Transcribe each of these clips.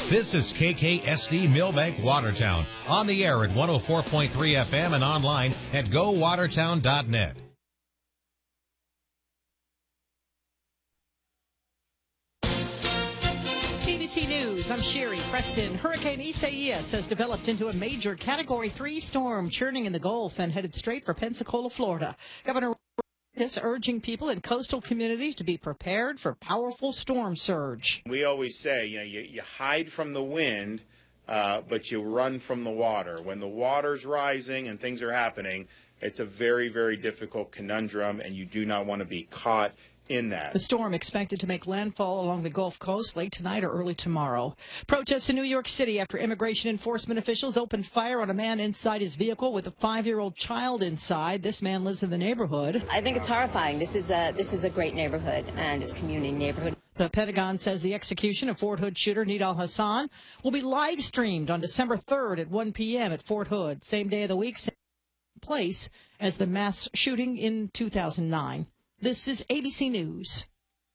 This is KKSD Millbank Watertown, on the air at 104.3 FM and online at gowatertown.net. ABC News, I'm Sherry Preston. Hurricane Isaias has developed into a major Category 3 storm, churning in the Gulf and headed straight for Pensacola, Florida. Governor is urging people in coastal communities to be prepared for powerful storm surge. We always say, you hide from the wind, but you run from the water. When the water's rising and things are happening, it's a very, very difficult conundrum, and you do not want to be caught in that. The storm expected to make landfall along the Gulf Coast late tonight or early tomorrow. Protests in New York City after immigration enforcement officials opened fire on a man inside his vehicle with a 5-year-old child inside. This man lives in the neighborhood. I think it's horrifying. This is a great neighborhood, and it's a community neighborhood. The Pentagon says the execution of Fort Hood shooter Nidal Hasan will be live streamed on December 3rd at 1 p.m. at Fort Hood, same day of the week, same place as the mass shooting in 2009. This is ABC News.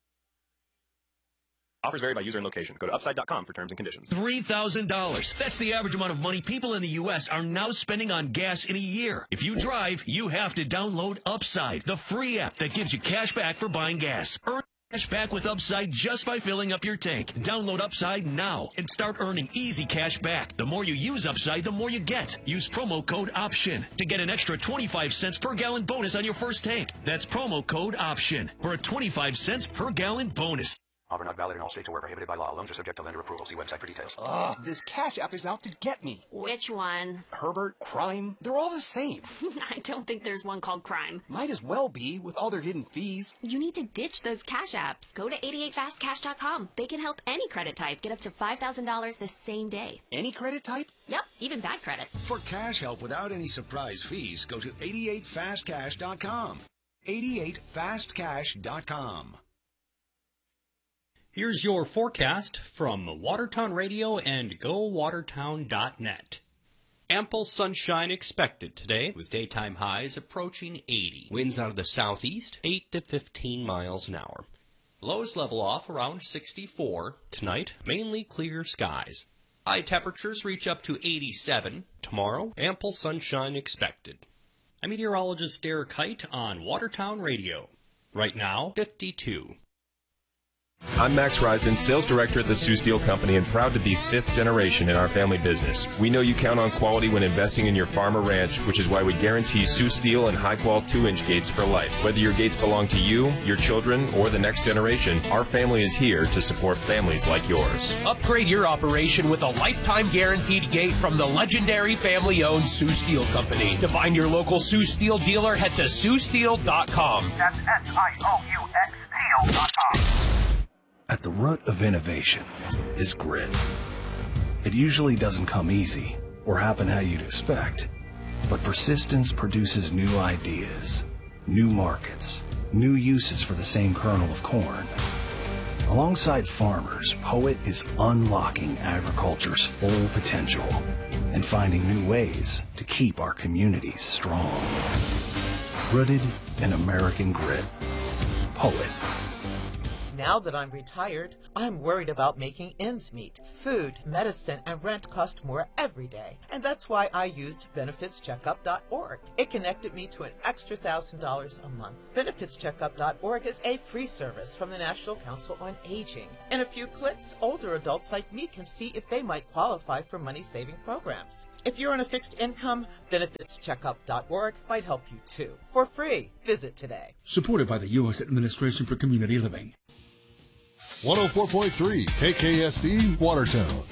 Offers vary by user and location. Go to upside.com for terms and conditions. $3,000. That's the average amount of money people in the U.S. are now spending on gas in a year. If you drive, you have to download Upside, the free app that gives you cash back for buying gas. Earn cash back with Upside just by filling up your tank. Download Upside now and start earning easy cash back. The more you use Upside, the more you get. Use promo code OPTION to get an extra 25 cents per gallon bonus on your first tank. That's promo code OPTION for a 25 cents per gallon bonus. Offer not valid in all states or where prohibited by law. Loans are subject to lender approval. See website for details. Ugh, this Cash App is out to get me. Which one? Herbert, Crime, they're all the same. I don't think there's one called Crime. Might as well be, with all their hidden fees. You need to ditch those Cash Apps. Go to 88fastcash.com. They can help any credit type get up to $5,000 the same day. Any credit type? Yep, even bad credit. For cash help without any surprise fees, go to 88fastcash.com. 88fastcash.com. Here's your forecast from Watertown Radio and GoWatertown.net. Ample sunshine expected today, with daytime highs approaching 80. Winds out of the southeast, 8 to 15 miles an hour. Lows level off around 64. Tonight, mainly clear skies. High temperatures reach up to 87. Tomorrow, ample sunshine expected. I'm meteorologist Derek Height on Watertown Radio. Right now, 52. I'm Max Risden, sales director at the Sioux Steel Company, and proud to be 5th generation in our family business. We know you count on quality when investing in your farm or ranch, which is why we guarantee Sioux Steel and high-quality 2-inch gates for life. Whether your gates belong to you, your children, or the next generation, our family is here to support families like yours. Upgrade your operation with a lifetime guaranteed gate from the legendary family-owned Sioux Steel Company. To find your local Sioux Steel dealer, head to SiouxSteel.com. That's SIOUXSteel.com. At the root of innovation is grit. It usually doesn't come easy or happen how you'd expect, but persistence produces new ideas, new markets, new uses for the same kernel of corn. Alongside farmers, Poet is unlocking agriculture's full potential and finding new ways to keep our communities strong. Rooted in American grit, Poet. Now that I'm retired, I'm worried about making ends meet. Food, medicine, and rent cost more every day. And that's why I used BenefitsCheckup.org. It connected me to an extra $1,000 a month. BenefitsCheckup.org is a free service from the National Council on Aging. In a few clicks, older adults like me can see if they might qualify for money-saving programs. If you're on a fixed income, BenefitsCheckup.org might help you too. For free, visit today. Supported by the U.S. Administration for Community Living. 104.3 KKSD Watertown.